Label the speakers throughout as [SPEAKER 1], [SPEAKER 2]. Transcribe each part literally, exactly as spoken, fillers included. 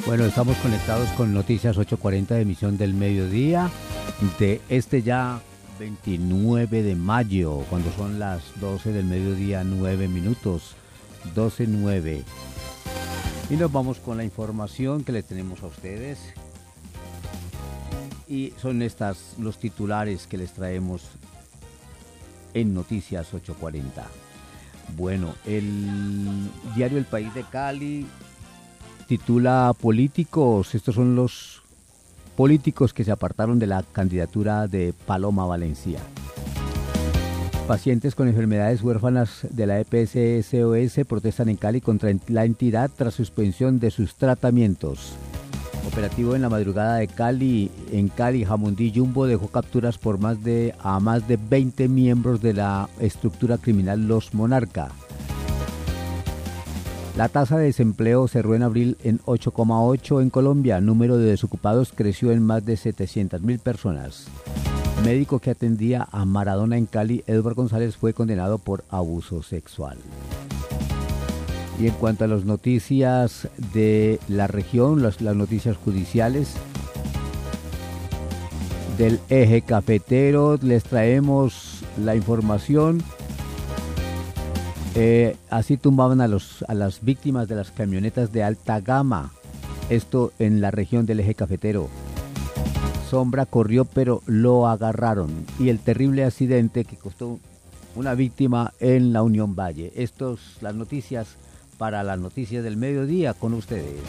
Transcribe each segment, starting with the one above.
[SPEAKER 1] Bueno, estamos conectados con Noticias ocho cuarenta de emisión del mediodía de este ya veintinueve de mayo, cuando son las doce del mediodía, nueve minutos, doce nueve. Y nos vamos con la información que le tenemos a ustedes. Y son estas los titulares que les traemos en Noticias ocho cuarenta. Bueno, el diario El País de Cali titula Políticos. Estos son los políticos que se apartaron de la candidatura de Paloma Valencia. Pacientes con enfermedades huérfanas de la E P S S O S protestan en Cali contra la entidad tras suspensión de sus tratamientos. Operativo en la madrugada de Cali, en Cali, Jamundí Jumbo dejó capturas por más de a más de veinte miembros de la estructura criminal Los Monarca. La tasa de desempleo cerró en abril en ocho coma ocho en Colombia. Número de desocupados creció en más de setecientas mil personas. Médico que atendía a Maradona en Cali, Edward González, fue condenado por abuso sexual. Y en cuanto a las noticias de la región, las, las noticias judiciales del eje cafetero, les traemos la información. Eh, así tumbaban a, los, a las víctimas de las camionetas de alta gama, esto en la región del eje cafetero. Sombra corrió pero lo agarraron, y el terrible accidente que costó una víctima en la Unión Valle. Estas las noticias para las noticias del mediodía con ustedes.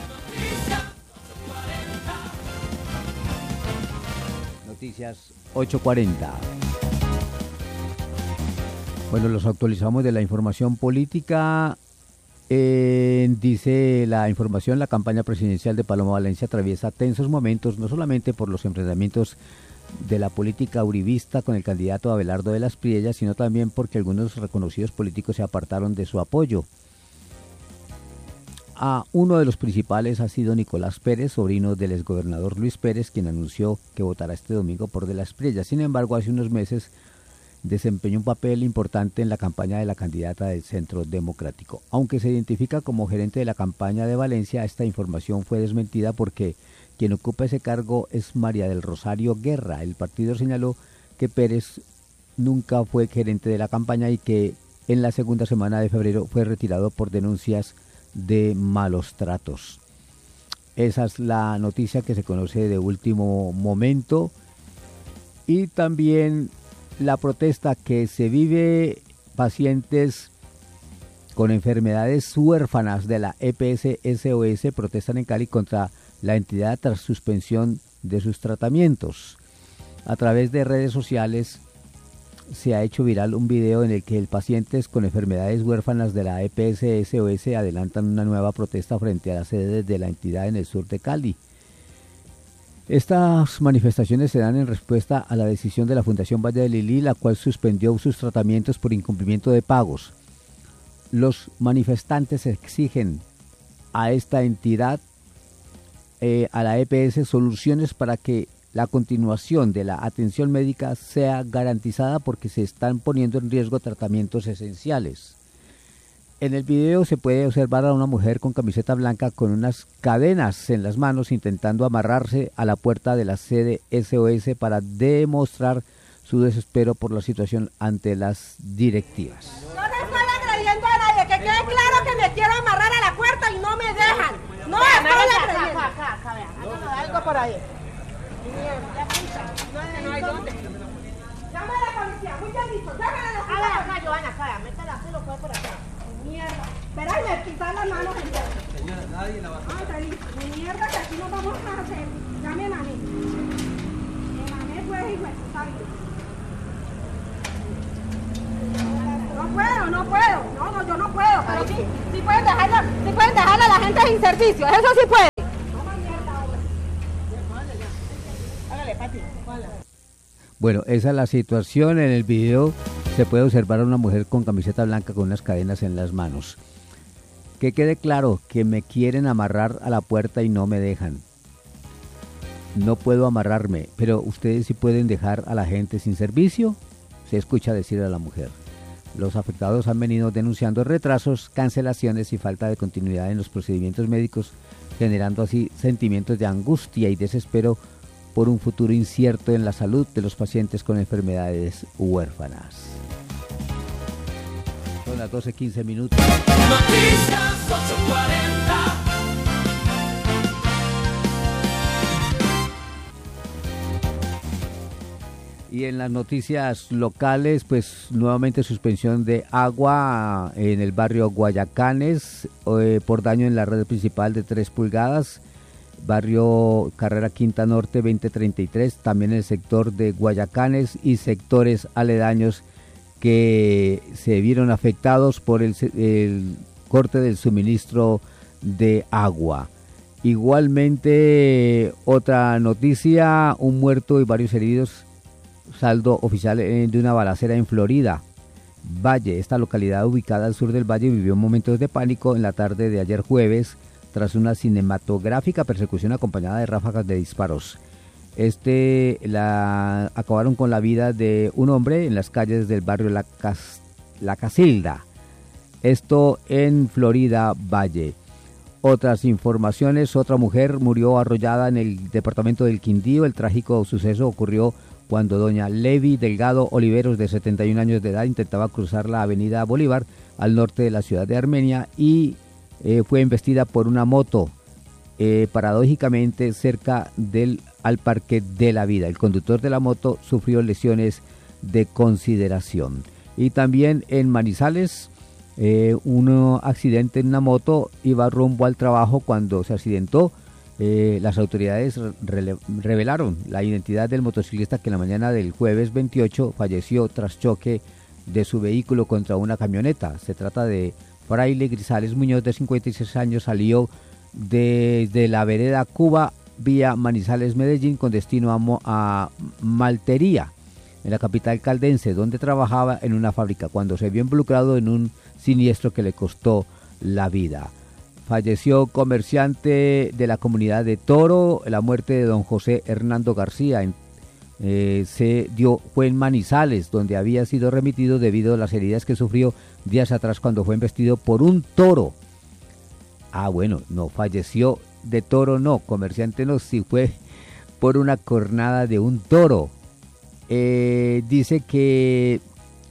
[SPEAKER 1] Noticias ocho cuarenta. Bueno, los actualizamos de la información política. Eh, dice la información, la campaña presidencial de Paloma Valencia atraviesa tensos momentos, no solamente por los enfrentamientos de la política uribista con el candidato Abelardo de las Priellas, sino también porque algunos reconocidos políticos se apartaron de su apoyo. A uno de los principales ha sido Nicolás Pérez, sobrino del exgobernador Luis Pérez, quien anunció que votará este domingo por de las Priellas. Sin embargo, hace unos meses desempeñó un papel importante en la campaña de la candidata del Centro Democrático. Aunque se identifica como gerente de la campaña de Valencia, esta información fue desmentida porque quien ocupa ese cargo es María del Rosario Guerra. El partido señaló que Pérez nunca fue gerente de la campaña y que en la segunda semana de febrero fue retirado por denuncias de malos tratos. Esa es la noticia que se conoce de último momento. Y también la protesta que se vive pacientes con enfermedades huérfanas de la E P S S O S protestan en Cali contra la entidad tras suspensión de sus tratamientos. A través de redes sociales se ha hecho viral un video en el que el pacientes con enfermedades huérfanas de la E P S S O S adelantan una nueva protesta frente a la sede de la entidad en el sur de Cali. Estas manifestaciones se dan en respuesta a la decisión de la Fundación Valle de Lili, la cual suspendió sus tratamientos por incumplimiento de pagos. Los manifestantes exigen a esta entidad, eh, a la E P S, soluciones para que la continuación de la atención médica sea garantizada, porque se están poniendo en riesgo tratamientos esenciales. En el video se puede observar a una mujer con camiseta blanca con unas cadenas en las manos intentando amarrarse a la puerta de la sede S O S para demostrar su desespero por la situación ante las directivas.
[SPEAKER 2] Yo no estoy agrediendo a nadie, que quede claro que me quiero amarrar a la puerta y no me dejan. No estoy agrediendo. Acá, acá, acá, vean, algo por ahí. Mierda, puta, no hay dónde. Llama a la policía, muy bien listo, llámale a la policía. A ver, acá, Joana, acá, métela así, lo puede por acá. Mierda. Espera, y me quitan las manos. Señora, nadie la va a hacer. Ah, feliz. Mierda, que aquí no vamos a hacer. Llamen a mí. Me mamé, pues, y pues, está bien. No puedo, no puedo. No, no, yo no puedo. Pero sí, sí pueden dejarla, sí pueden dejarla a la gente sin servicio. Eso sí puede. No, mierda, hombre. Hágale, Pati.
[SPEAKER 1] Bueno, esa es la situación. En el video se puede observar a una mujer con camiseta blanca con unas cadenas en las manos. Que quede claro que me quieren amarrar a la puerta y no me dejan. No puedo amarrarme, pero ustedes sí pueden dejar a la gente sin servicio, se escucha decir a la mujer. Los afectados han venido denunciando retrasos, cancelaciones y falta de continuidad en los procedimientos médicos generando así sentimientos de angustia y desespero por un futuro incierto en la salud de los pacientes con enfermedades huérfanas. Son las doce quince minutos.
[SPEAKER 3] Noticias ocho cuarenta.
[SPEAKER 1] Y en las noticias locales, pues nuevamente suspensión de agua en el barrio Guayacanes eh, por daño en la red principal de tres pulgadas, barrio Carrera Quinta Norte veinte treinta y tres, también el sector de Guayacanes y sectores aledaños que se vieron afectados por el, el corte del suministro de agua. Igualmente, otra noticia, un muerto y varios heridos. Saldo oficial de una balacera en Florida Valle. Esta localidad ubicada al sur del valle vivió momentos de pánico en la tarde de ayer jueves tras una cinematográfica persecución acompañada de ráfagas de disparos. Este la acabaron con la vida de un hombre en las calles del barrio La, Cas, La Casilda. Esto en Florida Valle. Otras informaciones, otra mujer murió arrollada en el departamento del Quindío. El trágico suceso ocurrió cuando doña Levi Delgado Oliveros, de setenta y un años de edad, intentaba cruzar la avenida Bolívar al norte de la ciudad de Armenia y eh, fue embestida por una moto, eh, paradójicamente cerca del al Parque de la Vida. El conductor de la moto sufrió lesiones de consideración. Y también en Manizales, eh, un accidente en una moto, iba rumbo al trabajo cuando se accidentó. Eh, las autoridades re revelaron la identidad del motociclista que en la mañana del jueves veintiocho falleció tras choque de su vehículo contra una camioneta. Se trata de Fraile Grisales Muñoz, de cincuenta y seis años, salió desde de la vereda Cuba vía Manizales Medellín con destino a, Mo a Maltería, en la capital caldense, donde trabajaba en una fábrica, cuando se vio involucrado en un siniestro que le costó la vida. Falleció comerciante de la comunidad de Toro. La muerte de don José Hernando García en, eh, se dio fue en Manizales, donde había sido remitido debido a las heridas que sufrió días atrás cuando fue embestido por un toro. Ah, bueno, no falleció de toro, no, comerciante no, sí fue por una cornada de un toro. Eh, dice que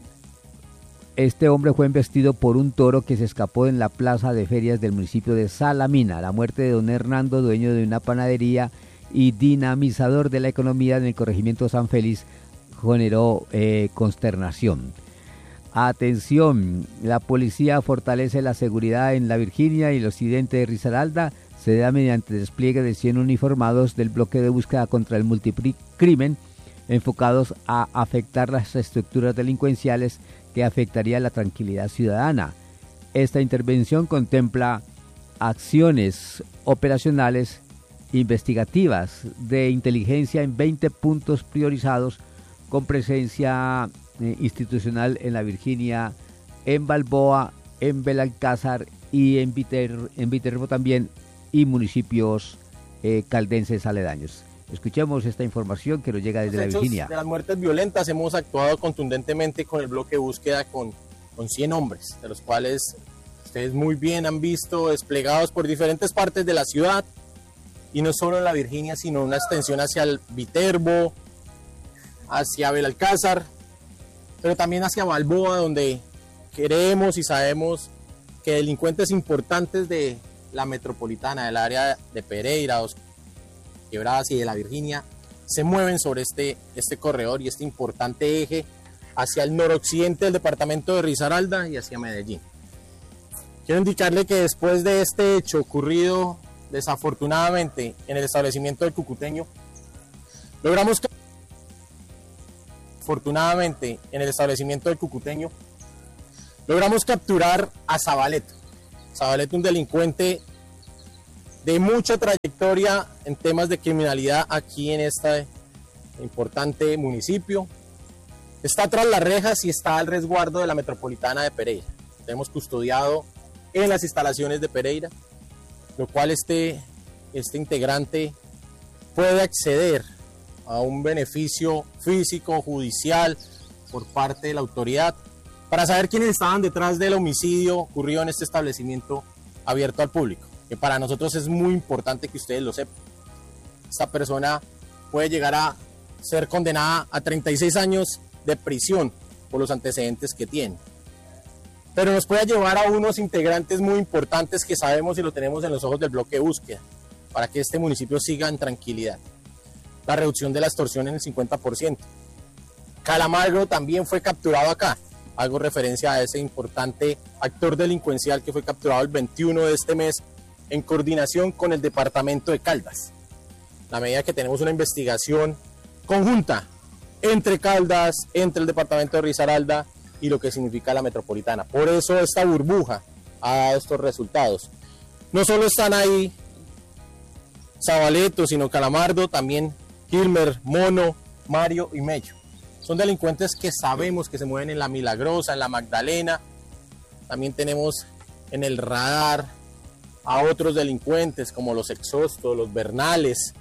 [SPEAKER 1] este hombre fue embestido por un toro que se escapó en la plaza de ferias del municipio de Salamina. La muerte de don Hernando, dueño de una panadería y dinamizador de la economía en el corregimiento San Félix, generó eh, consternación. Atención, la policía fortalece la seguridad en La Virginia y el occidente de Risaralda. Se da mediante despliegue de cien uniformados del bloque de búsqueda contra el multicrimen, enfocados a afectar las estructuras delincuenciales que afectaría la tranquilidad ciudadana. Esta intervención contempla acciones operacionales investigativas de inteligencia en veinte puntos priorizados, con presencia eh, institucional en La Virginia, en Balboa, en Belalcázar y en, Viter, en Viterbo también, y municipios eh, caldenses aledaños. Escuchemos esta información que nos llega desde La Virginia.
[SPEAKER 4] De las muertes violentas hemos actuado contundentemente con el bloque de búsqueda con, con cien hombres, de los cuales ustedes muy bien han visto desplegados por diferentes partes de la ciudad, y no solo en La Virginia, sino una extensión hacia el Viterbo, hacia Belalcázar, pero también hacia Balboa, donde queremos y sabemos que delincuentes importantes de la metropolitana, del área de Pereira, Dos Quebradas y de La Virginia, se mueven sobre este, este corredor y este importante eje hacia el noroccidente del departamento de Risaralda y hacia Medellín. Quiero indicarle que después de este hecho ocurrido desafortunadamente en el establecimiento del Cucuteño, logramos afortunadamente en el establecimiento del Cucuteño logramos capturar a Zabaleto. Zabaleto, un delincuente de mucha trayectoria en temas de criminalidad aquí en este importante municipio. Está tras las rejas y está al resguardo de la metropolitana de Pereira. Tenemos custodiado en las instalaciones de Pereira, lo cual este, este integrante puede acceder a un beneficio físico, judicial, por parte de la autoridad, para saber quiénes estaban detrás del homicidio ocurrido en este establecimiento abierto al público. que para nosotros es muy importante que ustedes lo sepan. Esta persona puede llegar a ser condenada a treinta y seis años de prisión por los antecedentes que tiene. Pero nos puede llevar a unos integrantes muy importantes que sabemos y lo tenemos en los ojos del bloque de búsqueda, para que este municipio siga en tranquilidad. La reducción de la extorsión en el cincuenta por ciento. Calamardo también fue capturado acá. Hago referencia a ese importante actor delincuencial que fue capturado el veintiuno de este mes en coordinación con el departamento de Caldas. A medida que tenemos una investigación conjunta entre Caldas, entre el departamento de Risaralda y lo que significa la metropolitana. Por eso esta burbuja ha dado estos resultados. No solo están ahí Zabaleto, sino Calamardo, también Gilmer, Mono, Mario y Mello. Son delincuentes que sabemos que se mueven en la Milagrosa, en la Magdalena. También tenemos en el radar a otros delincuentes como los Exhostos, los Bernales,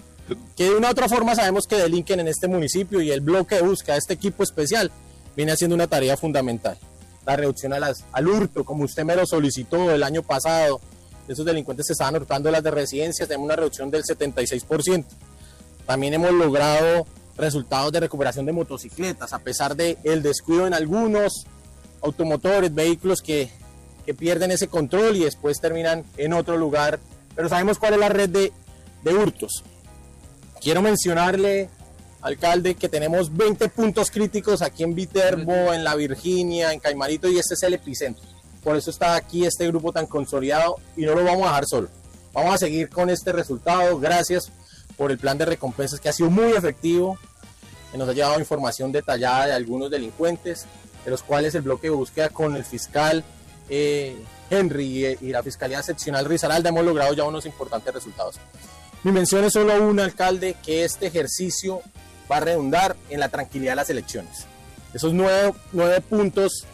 [SPEAKER 4] que de una u otra forma sabemos que delinquen en este municipio, y el bloque de búsqueda, este equipo especial, viene haciendo una tarea fundamental. La reducción a las, al hurto, como usted me lo solicitó el año pasado, esos delincuentes se estaban hurtando las de residencias, tenemos una reducción del setenta y seis por ciento. También hemos logrado resultados de recuperación de motocicletas, a pesar del descuido en algunos automotores, vehículos que, que pierden ese control y después terminan en otro lugar, pero sabemos cuál es la red de, de hurtos. Quiero mencionarle, alcalde, que tenemos veinte puntos críticos aquí en Viterbo, en La Virginia, en Caimarito, y este es el epicentro. Por eso está aquí este grupo tan consolidado y no lo vamos a dejar solo. Vamos a seguir con este resultado. Gracias por el plan de recompensas, que ha sido muy efectivo, que nos ha llevado información detallada de algunos delincuentes, de los cuales el bloque de búsqueda con el fiscal eh, Henry y, y la Fiscalía Seccional Risaralda hemos logrado ya unos importantes resultados. Mi mención es solo una, alcalde, que este ejercicio va a redundar en la tranquilidad de las elecciones. Esos nueve, nueve puntos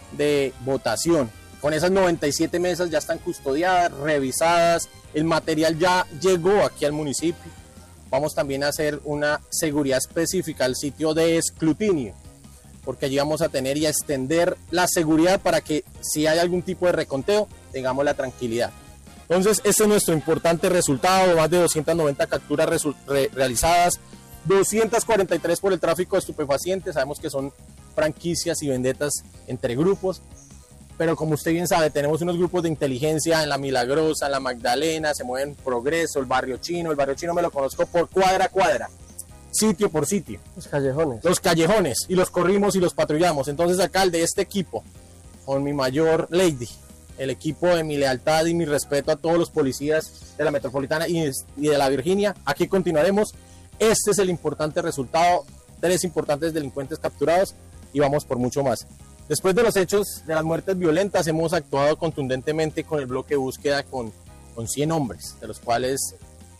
[SPEAKER 4] de votación, con esas noventa y siete mesas ya están custodiadas, revisadas, el material ya llegó aquí al municipio. Vamos también a hacer una seguridad específica al sitio de escrutinio, porque allí vamos a tener y a extender la seguridad para que si hay algún tipo de reconteo, tengamos la tranquilidad. Entonces, este es nuestro importante resultado, más de doscientas noventa capturas re realizadas, doscientas cuarenta y tres por el tráfico de estupefacientes. Sabemos que son franquicias y vendetas entre grupos, pero como usted bien sabe, tenemos unos grupos de inteligencia en la Milagrosa, en la Magdalena, se mueven Progreso, el Barrio Chino. El Barrio Chino me lo conozco por cuadra a cuadra, sitio por sitio.
[SPEAKER 5] Los callejones.
[SPEAKER 4] Los callejones, y los corrimos y los patrullamos. Entonces, alcalde, este equipo, con mi mayor lady, el equipo de mi lealtad y mi respeto a todos los policías de la metropolitana y de la Virginia, aquí continuaremos. Este es el importante resultado, tres importantes delincuentes capturados, y vamos por mucho más. Después de los hechos de las muertes violentas, hemos actuado contundentemente con el bloque de búsqueda con, con cien hombres, de los cuales...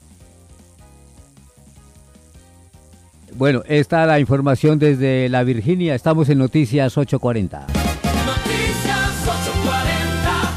[SPEAKER 1] Bueno, esta es la información desde La Virginia. Estamos en Noticias ocho cuarenta.
[SPEAKER 3] Noticias ocho cuarenta.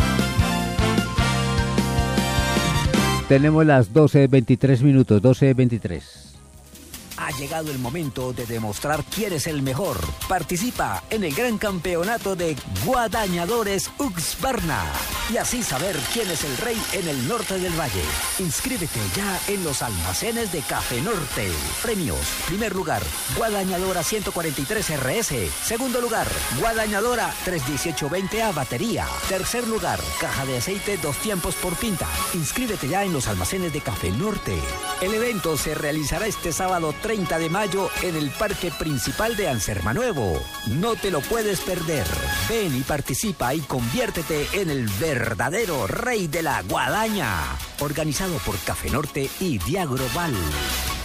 [SPEAKER 1] Tenemos las doce veintitrés minutos, doce veintitrés.
[SPEAKER 6] Ha llegado el momento de demostrar quién es el mejor. Participa en el gran campeonato de Guadañadores Uxbarna y así saber quién es el rey en el norte del valle. Inscríbete ya en los almacenes de Café Norte. Premios: primer lugar, Guadañadora ciento cuarenta y tres R S. Segundo lugar, Guadañadora trescientos dieciocho veinte A batería. Tercer lugar, caja de aceite dos tiempos por pinta. Inscríbete ya en los almacenes de Café Norte. El evento se realizará este sábado treinta de mayo en el parque principal de Ansermanuevo. No te lo puedes perder. Ven y participa y conviértete en el verdadero rey de la guadaña. Organizado por Café Norte y Diagroval.